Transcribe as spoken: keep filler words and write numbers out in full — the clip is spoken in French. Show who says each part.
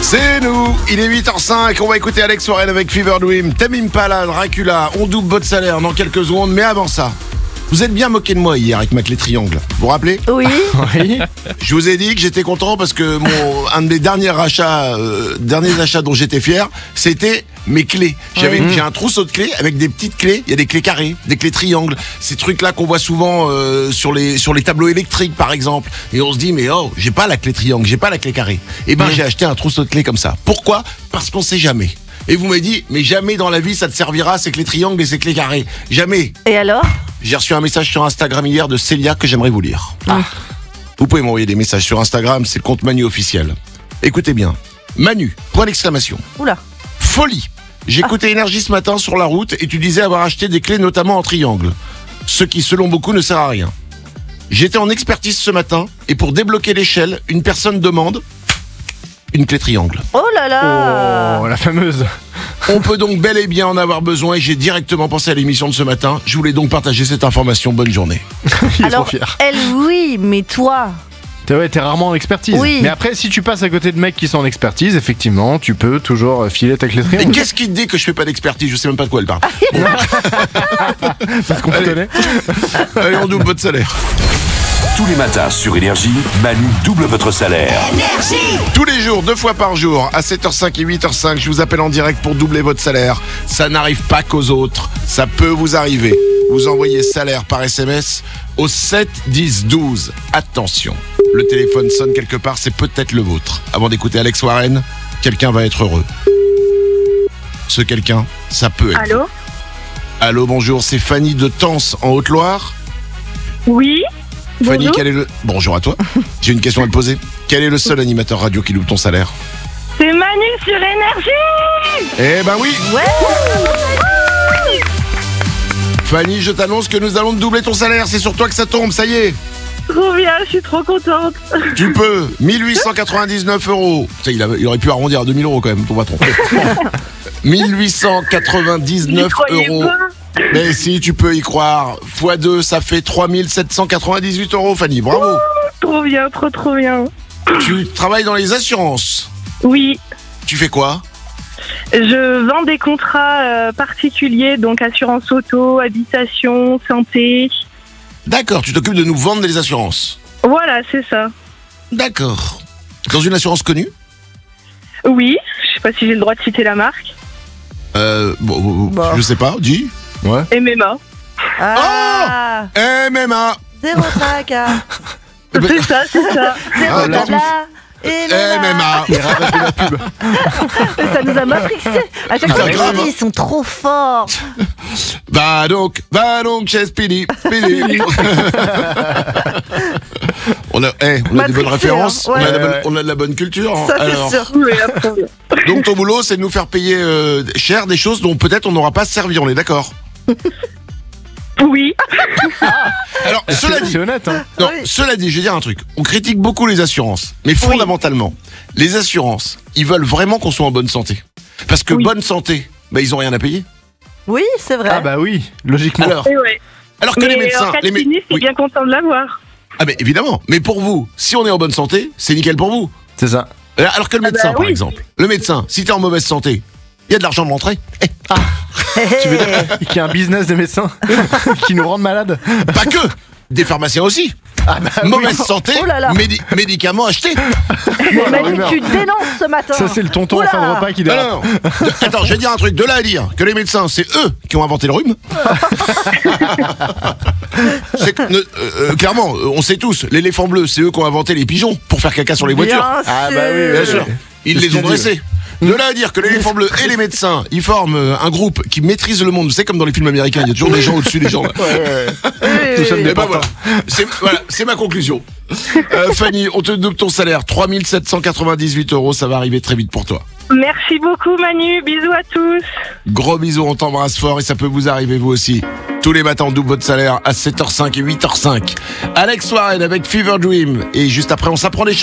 Speaker 1: C'est nous, il est huit heures cinq, on va écouter Alex Warren avec Fever Dream, Tame Impala, Dracula, on double votre salaire dans quelques secondes, mais avant ça, vous êtes bien moqué de moi hier avec ma clé triangle, vous vous rappelez?
Speaker 2: Oui.
Speaker 3: Oui.
Speaker 1: Je vous ai dit que j'étais content parce que mon un de mes derniers achats, euh, derniers achats dont j'étais fier, c'était mes clés. J'avais,
Speaker 3: Oui.
Speaker 1: j'ai un trousseau de clés avec des petites clés. Il y a des clés carrées, des clés triangles, ces trucs-là qu'on voit souvent euh, sur les sur les tableaux électriques par exemple. Et on se dit mais oh, j'ai pas la clé triangle, j'ai pas la clé carrée. Et ben
Speaker 3: Oui.
Speaker 1: j'ai acheté un trousseau de clés comme ça. Pourquoi? Parce qu'on sait jamais. Et vous m'avez dit mais jamais dans la vie ça te servira ces clés triangles et ces clés carrées. Jamais.
Speaker 2: Et alors?
Speaker 1: J'ai reçu un message sur Instagram hier de Célia que j'aimerais vous lire.
Speaker 3: Ah.
Speaker 1: Vous pouvez m'envoyer des messages sur Instagram, c'est le compte Manu officiel. Écoutez bien. Manu, point d'exclamation.
Speaker 2: Oula.
Speaker 1: Folie. J'écoutais Énergie ce matin sur la route et tu disais avoir acheté des clés notamment en triangle. Ce qui, selon beaucoup, ne sert à rien. J'étais en expertise ce matin et pour débloquer l'échelle, une personne demande une clé triangle.
Speaker 2: Oh là là.
Speaker 3: Oh, la fameuse.
Speaker 1: On peut donc bel et bien en avoir besoin et j'ai directement pensé à l'émission de ce matin. Je voulais donc partager cette information. Bonne journée.
Speaker 3: Il est
Speaker 2: Alors,
Speaker 3: trop fier.
Speaker 2: elle, oui, mais toi.
Speaker 3: T'es, ouais, t'es rarement en expertise.
Speaker 2: Oui.
Speaker 3: Mais après, si tu passes à côté de mecs qui sont en expertise, effectivement, tu peux toujours filer ta clé
Speaker 1: Et
Speaker 3: triangle.
Speaker 1: qu'est-ce qui te dit que je fais pas d'expertise? Je sais même pas de quoi elle parle.
Speaker 3: Parce qu'on te
Speaker 1: Allez.
Speaker 3: connaît.
Speaker 1: Allez, on double votre salaire.
Speaker 4: Tous les matins sur Énergie, Manu double votre salaire.
Speaker 1: Tous les jours, deux fois par jour, à sept heures cinq et huit heures cinq, je vous appelle en direct pour doubler votre salaire. Ça n'arrive pas qu'aux autres, ça peut vous arriver. Vous envoyez salaire par S M S au sept dix douze. Attention, le téléphone sonne quelque part, c'est peut-être le vôtre. Avant d'écouter Alex Warren, quelqu'un va être heureux. Ce quelqu'un, ça peut être.
Speaker 5: Allô?
Speaker 1: Allô, bonjour, c'est Fanny de Tence en Haute-Loire.
Speaker 5: Oui?
Speaker 1: Fanny,
Speaker 5: Bonjour.
Speaker 1: quel est le... Bonjour à toi. J'ai une question à te poser. Quel est le seul animateur radio qui loupe ton salaire?
Speaker 5: C'est Manu sur Énergie!
Speaker 1: Eh ben oui.
Speaker 2: Ouais.
Speaker 1: Fanny, je t'annonce que nous allons te doubler ton salaire. C'est sur toi que ça tombe, ça y est.
Speaker 5: Trop bien, je suis trop contente.
Speaker 1: Tu peux. mille huit cent quatre-vingt-dix-neuf euros. Ça, il, a- il aurait pu arrondir à deux mille euros quand même, ton patron. mille huit cent
Speaker 5: J'y
Speaker 1: quatre-vingt-dix-neuf
Speaker 5: croyais
Speaker 1: euros.
Speaker 5: pas.
Speaker 1: Mais si tu peux y croire, fois deux, ça fait trois mille sept cent quatre-vingt-dix-huit euros, Fanny. Bravo.
Speaker 5: Trop bien, trop trop bien.
Speaker 1: Tu travailles dans les assurances.
Speaker 5: Oui,
Speaker 1: Tu fais quoi?
Speaker 5: je vends des contrats euh, particuliers, donc assurance auto, habitation, santé.
Speaker 1: D'accord, tu t'occupes de nous vendre des assurances.
Speaker 5: Voilà, c'est ça.
Speaker 1: D'accord. Dans une assurance connue?
Speaker 5: Oui, je sais pas si j'ai le droit de citer la marque.
Speaker 1: Euh, bon,
Speaker 2: Bon.
Speaker 1: je sais pas, dis.
Speaker 3: Ouais.
Speaker 5: M M A.
Speaker 2: Ah.
Speaker 1: M M A.
Speaker 2: Zéro tracas.
Speaker 1: Eh ben-
Speaker 5: C'est ça, c'est ça.
Speaker 2: Zéro
Speaker 1: Ah,
Speaker 2: blabla. Et
Speaker 1: M M A.
Speaker 3: Il ravage de la pub.
Speaker 2: Ça nous a matrixé. À chaque fois,
Speaker 1: Ah,
Speaker 2: je
Speaker 1: grave,
Speaker 2: me dis,
Speaker 1: hein.
Speaker 2: ils sont trop forts.
Speaker 1: Va donc, va donc chez Speedy. Speedy. on a, eh, on a des bonnes
Speaker 2: Matrixé,
Speaker 1: références,
Speaker 2: hein.
Speaker 1: on, a de la
Speaker 3: Ouais.
Speaker 1: bonne, on a de la bonne culture. hein.
Speaker 2: Ça, c'est
Speaker 1: Alors,
Speaker 2: sûr.
Speaker 5: Oui, trop bien.
Speaker 1: donc ton boulot, c'est de nous faire payer euh, cher des choses dont peut-être on n'aura pas servi, on est d'accord?
Speaker 5: Oui,
Speaker 1: Alors, cela
Speaker 3: C'est
Speaker 1: dit,
Speaker 3: c'est honnête, hein.
Speaker 1: non,
Speaker 2: Oui.
Speaker 1: cela dit, je vais dire un truc. On critique beaucoup les assurances, mais fondamentalement, les assurances, ils veulent vraiment qu'on soit en bonne santé. Parce que
Speaker 5: Oui.
Speaker 1: bonne santé, bah, ils ont rien à payer.
Speaker 2: Oui, c'est vrai.
Speaker 3: Ah bah oui, logiquement.
Speaker 1: Alors,
Speaker 5: et ouais.
Speaker 1: alors que
Speaker 5: Mais
Speaker 1: les médecins,
Speaker 5: en cas de
Speaker 1: les mé-
Speaker 5: sinistre, je suis
Speaker 1: oui.
Speaker 5: bien content de l'avoir.
Speaker 1: Ah mais évidemment, mais pour vous, si on est en bonne santé, c'est nickel pour vous.
Speaker 3: C'est ça.
Speaker 1: Alors que le
Speaker 5: Ah bah
Speaker 1: médecin, par
Speaker 5: oui.
Speaker 1: exemple, le médecin, si t'es en mauvaise santé, il y a de l'argent de l'entrée. Eh,
Speaker 3: Tu veux dire qu'il y a un business des médecins qui nous rendent malades?
Speaker 1: pas que, des pharmaciens aussi.
Speaker 3: Ah bah oui.
Speaker 1: Mauvaise santé,
Speaker 2: Oh là là.
Speaker 1: médi- médicaments achetés.
Speaker 2: Mais Manu,
Speaker 3: rumeur.
Speaker 2: tu dénonces ce matin.
Speaker 3: Ça, c'est le tonton en
Speaker 2: Oula.
Speaker 3: fin de repas qui
Speaker 1: Non,
Speaker 3: dérape.
Speaker 1: non, non. De- attends, je vais dire un truc. De là à dire que les médecins, c'est eux qui ont inventé le rhume. C'est que, euh, euh, clairement, euh, on sait tous, l'éléphant bleu, c'est eux qui ont inventé les pigeons pour faire caca sur les voitures.
Speaker 2: Bien
Speaker 3: Ah
Speaker 2: sûr.
Speaker 3: bah oui,
Speaker 1: Bien
Speaker 3: oui,
Speaker 1: sûr.
Speaker 3: oui.
Speaker 1: Ils
Speaker 3: C'est ce
Speaker 1: les ont
Speaker 3: qu'il a dit,
Speaker 1: dressés. De là à dire que l'éléphant bleu et les médecins, ils forment euh, un groupe qui maîtrise le monde. Vous savez, comme dans les films américains, il y a toujours des gens au-dessus des gens. Là.
Speaker 3: Ouais, ouais, ouais.
Speaker 2: Oui,
Speaker 3: Nous sommes
Speaker 2: oui,
Speaker 3: des
Speaker 1: Et ben
Speaker 3: portants.
Speaker 1: voilà, c'est voilà, c'est ma conclusion. Euh, Fanny, on te double ton salaire, trois mille sept cent quatre-vingt-dix-huit euros, ça va arriver très vite pour toi.
Speaker 5: Merci beaucoup Manu, bisous à tous.
Speaker 1: Gros bisous, on t'embrasse fort et ça peut vous arriver vous aussi. Tous les matins, on double votre salaire à sept heures cinq et huit heures cinq. Alex Warren avec Fever Dream et juste après, on s'apprend les